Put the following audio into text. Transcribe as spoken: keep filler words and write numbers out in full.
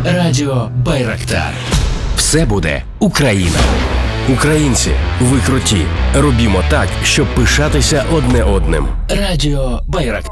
Радіо Байрактар. Все буде Україна. Українці, ви круті. Робімо так, щоб пишатися одне одним. Радіо Байрактар.